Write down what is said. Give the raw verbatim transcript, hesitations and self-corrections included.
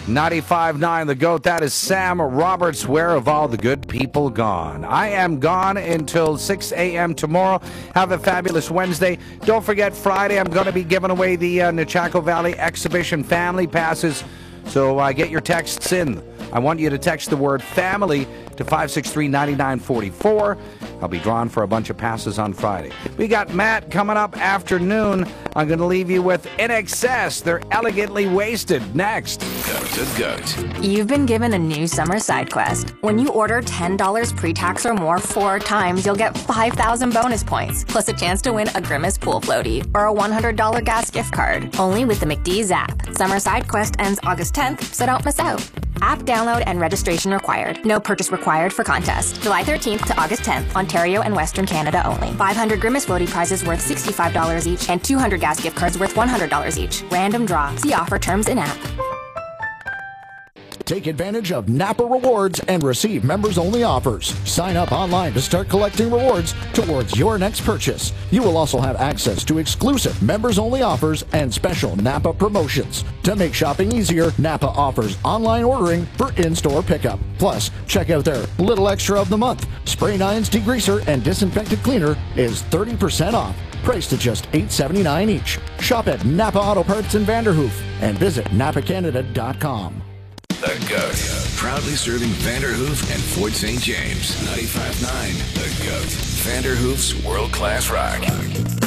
ninety-five point nine The Goat. That is Sam Roberts. Where have all the good people gone? I am gone until six a.m. tomorrow. Have a fabulous Wednesday. Don't forget, Friday I'm going to be giving away the uh, Nechako Valley Exhibition family passes. So uh, get your texts in. I want you to text the word family to five six three, nine nine four four. I'll be drawn for a bunch of passes on Friday. We got Matt coming up afternoon. I'm going to leave you with In Excess. They're elegantly wasted. Next. Goat to Goat. You've been given a new summer side quest. When you order ten dollars pre-tax or more four times, you'll get five thousand bonus points, plus a chance to win a Grimace pool floaty or a one hundred dollars gas gift card. Only with the McDee's app. Summer side quest ends August tenth, so don't miss out. App download and registration required. No purchase required for contest. July thirteenth to August tenth, Ontario and Western Canada only. five hundred Grimace floaty prizes worth sixty-five dollars each and two hundred gas gift cards worth one hundred dollars each. Random draw. See offer terms in app. Take advantage of Napa Rewards and receive members-only offers. Sign up online to start collecting rewards towards your next purchase. You will also have access to exclusive members-only offers and special Napa promotions. To make shopping easier, Napa offers online ordering for in-store pickup. Plus, check out their Little Extra of the Month. Spray Nines Degreaser and Disinfectant Cleaner is thirty percent off. Priced at just eight seventy-nine each. Shop at Napa Auto Parts in Vanderhoof and visit napa canada dot com. The Goat. Proudly serving Vanderhoof and Fort Saint James. ninety-five point nine The Goat. Vanderhoof's world-class rock.